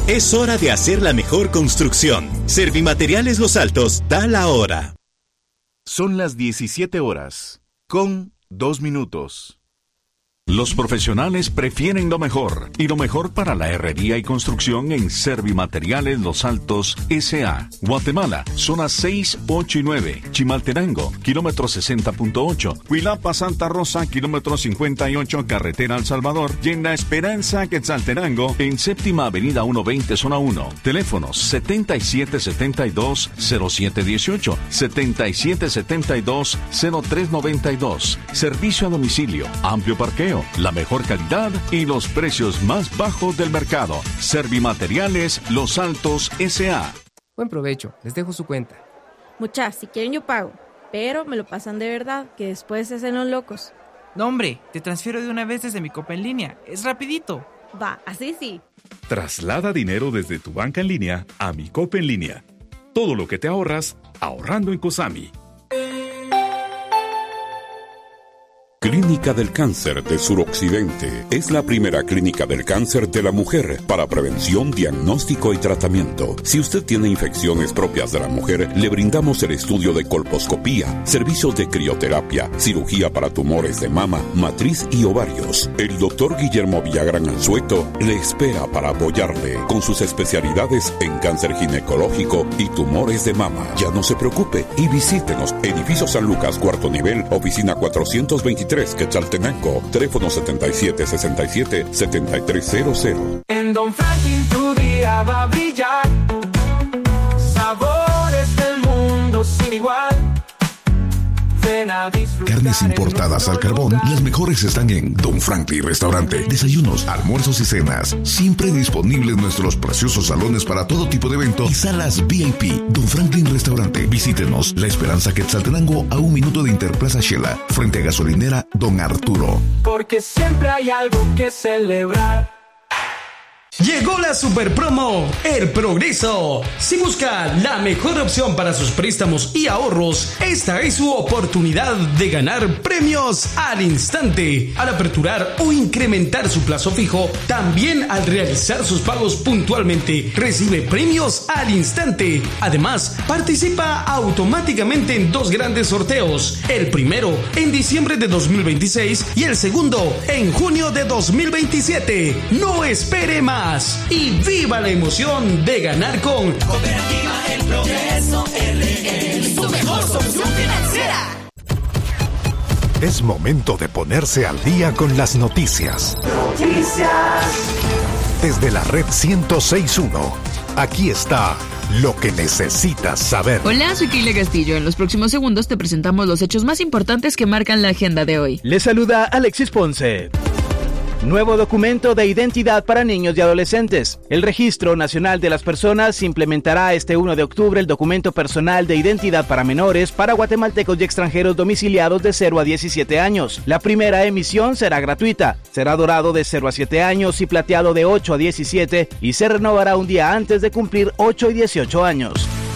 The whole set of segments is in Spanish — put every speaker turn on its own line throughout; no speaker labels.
Es hora de hacer la mejor construcción. Servimateriales Los Altos da la hora.
Son las 17 horas, con 2 minutos.
Los profesionales prefieren lo mejor, y lo mejor para la herrería y construcción en Servimateriales Los Altos S.A. Guatemala, zonas 6, 8 y 9. Chimaltenango, kilómetro 60.8. Huilapa, Santa Rosa, kilómetro 58, carretera El Salvador. Y en La Esperanza, Quetzaltenango, en Séptima Avenida 120, zona 1. Teléfonos 7772-0718, 7772-0392. Servicio a domicilio, amplio parqueo, la mejor calidad y los precios más bajos del mercado. Servimateriales Los Altos S.A.
Buen provecho, les dejo su cuenta.
Mucha, si quieren yo pago, pero me lo pasan de verdad, que después se hacen los locos.
No, hombre, te transfiero de una vez desde mi Copa en línea, es rapidito.
Va, así sí.
Traslada dinero desde tu banca en línea a Mi Copa en línea. Todo lo que te ahorras, ahorrando en Cosami.
Clínica del Cáncer de Suroccidente es la primera clínica del cáncer de la mujer para prevención, diagnóstico y tratamiento. Si usted tiene infecciones propias de la mujer, le brindamos el estudio de colposcopía, servicios de crioterapia, cirugía para tumores de mama, matriz y ovarios. El doctor Guillermo Villagrán Alzueto le espera para apoyarle con sus especialidades en cáncer ginecológico y tumores de mama. Ya no se preocupe y visítenos. Edificio San Lucas, cuarto nivel, oficina 423. Quetzaltenango, teléfono 7767-7300.
En Don Franklin tu día va a brillar. Sabores del mundo sin igual.
Carnes importadas al carbón, las mejores están en Don Franklin Restaurante. Desayunos, almuerzos y cenas, siempre disponibles nuestros preciosos salones para todo tipo de evento y salas VIP. Don Franklin Restaurante. Visítenos La Esperanza, Quetzaltenango, a 1 minuto de Interplaza Shela, frente a gasolinera Don Arturo.
Porque siempre hay algo que celebrar.
Llegó la super promo El Progreso. Si busca la mejor opción para sus préstamos y ahorros, esta es su oportunidad de ganar premios al instante. Al aperturar o incrementar su plazo fijo, también al realizar sus pagos puntualmente, recibe premios al instante. Además, participa automáticamente en 2 grandes sorteos. El primero en diciembre de 2026 y el segundo en junio de 2027. No espere más y viva la emoción de ganar con
Cooperativa El Progreso RL, su mejor solución financiera.
Es momento de ponerse al día con las noticias. Desde la red 106.1, aquí está lo que necesitas saber.
Hola, soy Keila Castillo. En los próximos segundos te presentamos los hechos más importantes que marcan la agenda de hoy.
Les saluda Alexis Ponce. Nuevo documento de identidad para niños y adolescentes. El Registro Nacional de las Personas implementará este 1 de octubre el documento personal de identidad para menores para guatemaltecos y extranjeros domiciliados de 0 a 17 años. La primera emisión será gratuita. Será dorado de 0 a 7 años y plateado de 8 a 17 y se renovará un día antes de cumplir 8 y 18 años.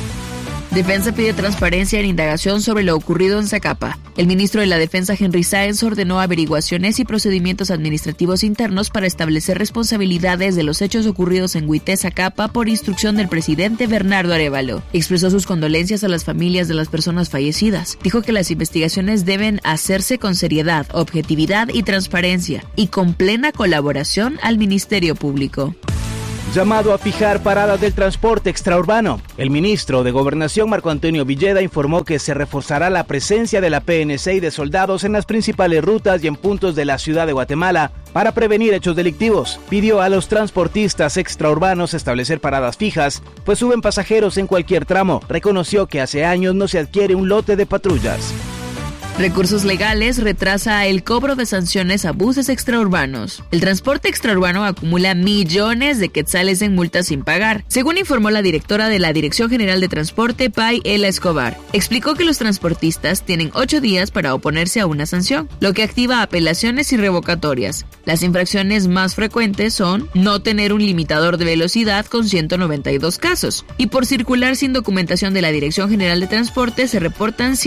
Defensa pide transparencia en indagación sobre lo ocurrido en Zacapa. El ministro de la Defensa, Henry Sáenz, ordenó averiguaciones y procedimientos administrativos internos para establecer responsabilidades de los hechos ocurridos en Huité, Zacapa, por instrucción del presidente Bernardo Arévalo. Expresó sus condolencias a las familias de las personas fallecidas. Dijo que las investigaciones deben hacerse con seriedad, objetividad y transparencia, y con plena colaboración al Ministerio Público.
Llamado a fijar paradas del transporte extraurbano. El ministro de Gobernación, Marco Antonio Villeda, informó que se reforzará la presencia de la PNC y de soldados en las principales rutas y en puntos de la ciudad de Guatemala para prevenir hechos delictivos. Pidió a los transportistas extraurbanos establecer paradas fijas, pues suben pasajeros en cualquier tramo. Reconoció que hace años no se adquiere un lote de patrullas.
Recursos Legales retrasa el cobro de sanciones a buses extraurbanos. El transporte extraurbano acumula millones de quetzales en multas sin pagar, según informó la directora de la Dirección General de Transporte, Pay Ela Escobar. Explicó que los transportistas tienen 8 días para oponerse a una sanción, lo que activa apelaciones y revocatorias. Las infracciones más frecuentes son no tener un limitador de velocidad con 192 casos, y por circular sin documentación de la Dirección General de Transporte se reportan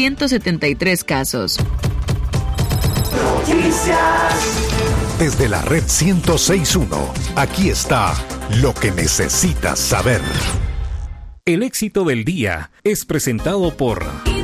173 casos.
Desde la red 106.1, aquí está lo que necesitas saber.
El éxito del día es presentado por